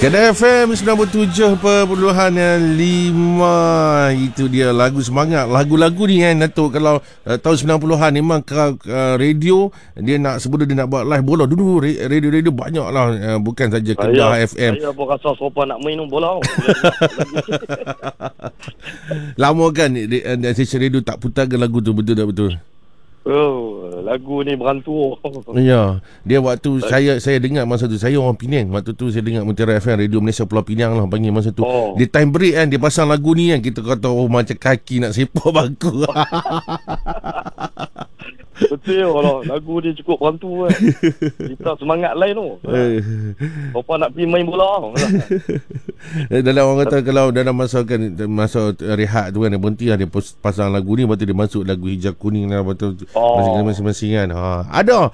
Kedah FM 97.5. Itu dia lagu semangat. Lagu-lagu ni kan Datuk, kalau tahun 90-an memang radio dia nak sebelum dia nak buat live bola dulu, radio-radio banyak lah, bukan saja Kedah FM. Saya pun rasa serupa nak main bola. Lama kan stesen radio tak putarkan lagu tu, betul tak betul? Oh, lagu ni berantua. Ya, dia waktu saya dengar masa tu, saya orang Penang. Waktu tu saya dengar Mutiara FM, Radio Malaysia Pulau Pinang lah panggil masa tu. Di time break kan dia pasang lagu ni kan, kita kata macam kaki nak sepak bangku. Betul lah, lagu dia cukup berantua kan. Kita semangat lain tu. Apa nak pergi main bola. Dalam orang kata kalau dalam masa rehat tu kan, dia berhenti lah, dia pasang lagu ni, lepas tu dia masuk lagu Hijab Kuning lah, lepas tu masing-masing kan. Ada.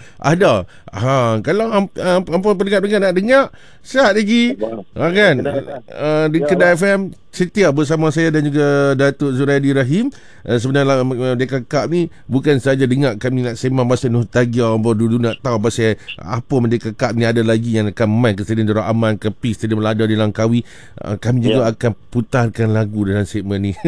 Kalau apa pendengar-pendengar nak dengar, sihat lagi. Kan? Di Kedah FM setia bersama saya dan juga Datuk Zuraidi Rahim. Sebenarnya Merdeka Cup ni bukan saja dengar kami nak sembang pasal nostalgia, orang dulu nak tahu pasal apa Merdeka Cup ni, ada lagi yang akan main ke Stadium Darul Aman, ke Stadium Melada di Langkawi. Kami juga akan putarkan lagu dalam segmen ni.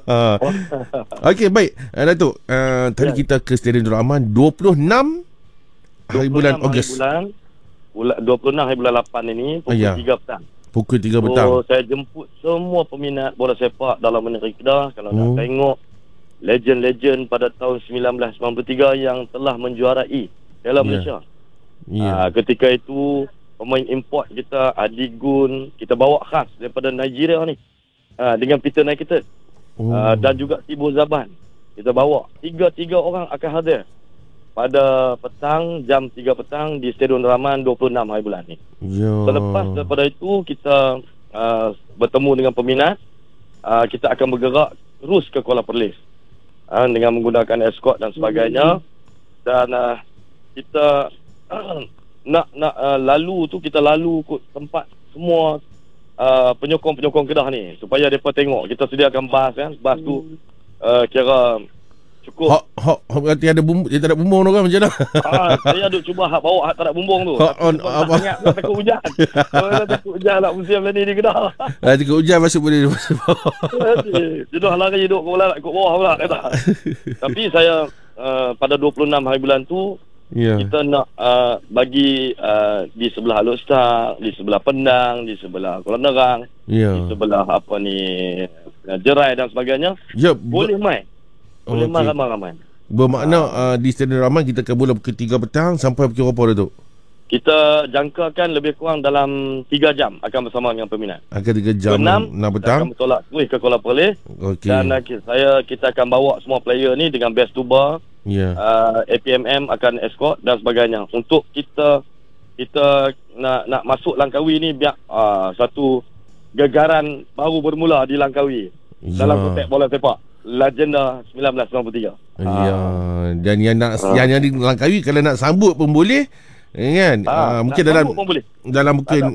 Okey, baik Datuk, tadi kita ke Stadium Darul Aman 26 hari bulan Ogos. 26 hari bulan 8 ini pukul 3 petang. Pukul 3 petang. Saya jemput semua peminat bola sepak dalam negeri Kedah. Kalau nak tengok legend-legend pada tahun 1993 yang telah menjuarai Piala Malaysia. Ketika itu pemain import kita Adigun kita bawa khas daripada Nigeria ni, dengan Peter Naked, dan juga Tibo Zaban. Kita bawa tiga orang akan hadir pada petang, jam 3 petang di Stadium Rahman 26 hari bulan ni. Selepas daripada itu kita bertemu dengan peminat. Kita akan bergerak terus ke Kuala Perlis dengan menggunakan escort dan sebagainya. Dan kita nak lalu tu, kita lalu kot tempat semua penyokong-penyokong Kedah ni supaya mereka tengok. Kita sediakan bas kan. Bas tu kira cukup. Berarti ada bumbung, dia tak ada bumbung tu kan, macam mana? Saya duk cuba bawa tak ada bumbung tu. Sangat takut hujan. Takut hujan nak musim ni di Kedah. Takut hujan masuk boleh. Sudah lari duk ke bawah pula kata. Tapi saya pada 26 hari bulan tu kita nak bagi di sebelah Alor Star, di sebelah Penang, di sebelah Kuala Nerang, di sebelah Jerai dan sebagainya. Boleh main. Boleh main ramai-ramai. Bermakna di Stadium Rahman kita akan mula pukul 3 petang sampai pukul berapa tu? Kita jangkakan lebih kurang dalam 3 jam akan bersama dengan peminat. Akan 3 jam 6 petang. Akan bertolak ke Kuala Perlis. Dan kita akan bawa semua player ni dengan best tuba. APMM akan escort dan sebagainya. Untuk kita nak masuk Langkawi ni biar satu gegaran baru bermula di Langkawi dalam konteks bola sepak. Legenda 1993. Dan yang di Langkawi kalau nak sambut pun boleh kan. Mungkin dalam mungkin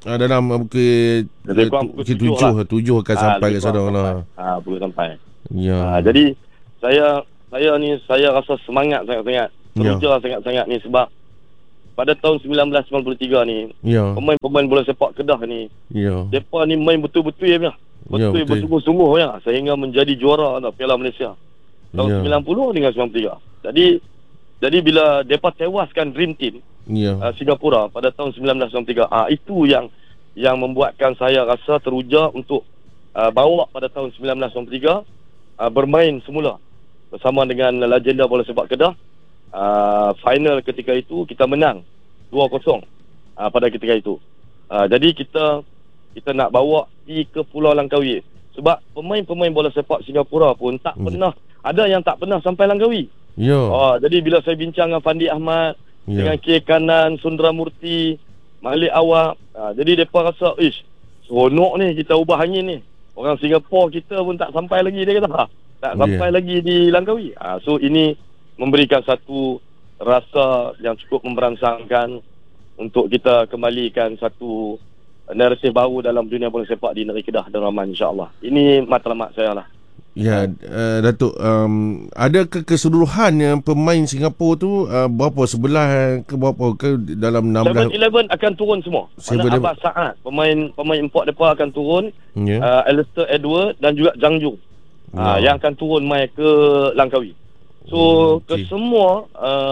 pukul 7 akan sampai kat sana lah. Boleh sampai. Jadi saya rasa semangat sangat-sangat. Teruja sangat-sangat ni sebab pada tahun 1993 ni pemain-pemain bola sepak Kedah ni depa ni main betul-betul ya. Betul bersungguh-sungguh ya, sehingga menjadi juara Piala Malaysia tahun 90 dengan 93. Jadi bila depa tewaskan Dream Team Singapura pada tahun 1993, itu yang membuatkan saya rasa teruja untuk bawa pada tahun 1993 bermain semula bersama dengan legenda bola sepak Kedah. Final ketika itu kita menang 2-0 pada ketika itu. Jadi kita nak bawa pergi ke Pulau Langkawi sebab pemain-pemain bola sepak Singapura pun tak pernah, ada yang tak pernah sampai Langkawi. Jadi bila saya bincang dengan Fandi Ahmad, dengan K. Kanan, Sundaramurti, Malik Awak, jadi mereka rasa seronok ni kita ubah angin ni. Orang Singapura kita pun tak sampai lagi, dia kata tak sampai lagi di Langkawi. So ini memberikan satu rasa yang cukup memberangsangkan untuk kita kembalikan satu naratif baru dalam dunia bola sepak di negeri Kedah dan Rahman, insya-Allah. Ini matlamat saya lah. Ya, Datuk, ada keseluruhan pemain Singapura tu berapa, sebelah ke berapa ke dalam 16? 7-11 akan turun semua. Mana Abah Saad, pemain import mereka akan turun. Alistair Edward dan juga Zhang Yu yang akan turun mai ke Langkawi. So kesemua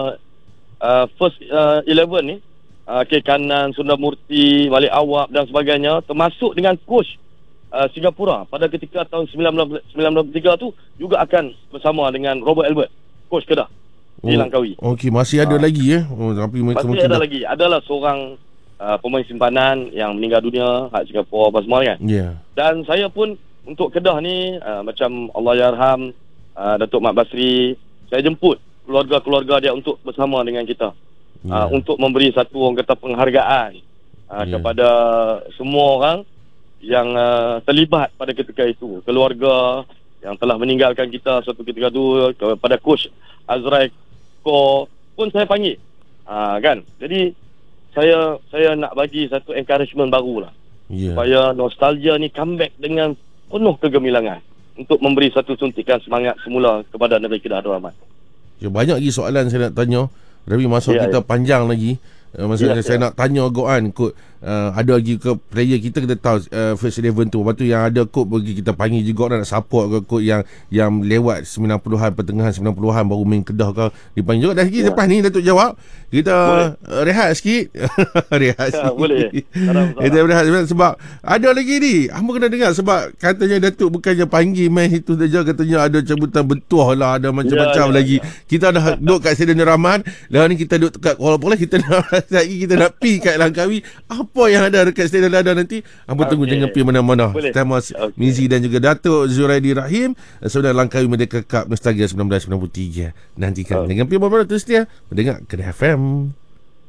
first 11 ni, K Kanan, Sundarmurti, Malik Awab dan sebagainya, termasuk dengan coach Singapura pada ketika tahun 1993 tu juga akan bersama dengan Robert Albert, coach Kedah di Langkawi. Okey, masih ada lagi tapi masih ada lagi. Adalah seorang pemain simpanan yang meninggal dunia hak Singapura apa semua kan. Dan saya pun untuk Kedah ni macam Allahyarham Datuk Mat Basri, saya jemput keluarga-keluarga dia untuk bersama dengan kita. Untuk memberi satu orang kata penghargaan kepada semua orang yang terlibat pada ketika itu, keluarga yang telah meninggalkan kita suatu ketika itu, kepada coach Azrai Ko pun saya panggil kan. Jadi saya nak bagi satu encouragement baru lah, supaya nostalgia ni comeback dengan penuh kegemilangan untuk memberi satu suntikan semangat semula kepada negeri Kedah Abdul Rahman. Banyak lagi soalan saya nak tanya, tapi masa kita panjang lagi. Maksudnya saya nak tanya Goan kot, ada lagi ke player kita tahu first 11 tu, lepas tu yang ada kot bagi kita panggil juga nak support ke kot yang lewat 90-an, pertengahan 90-an baru main Kedah ke, dipanggil juga. Dan sikit lepas ni Datuk jawab, kita rehat sikit. Rehat sikit. Boleh. Kita rehat sebab ada lagi ni, hamba kena dengar, sebab katanya Datuk bukannya panggil main itu saja, katanya ada cabutan betuah lah, ada macam-macam lagi. Kita dah duduk kat Stadium Rahman, dan ni kita duduk kat Kuala Lumpur, kita nak pergi kat Langkawi. Apa yang ada dekat Stadium Lada nanti, hamba tunggu, jangan pergi mana-mana. Tema Mizi dan juga Datuk Zuraidi Rahim, Saudara Langkawi Merdeka Cup Nostalgia 1993. Nantikan. Jangan pergi mana-mana, terus dia mendengar Kedah FM.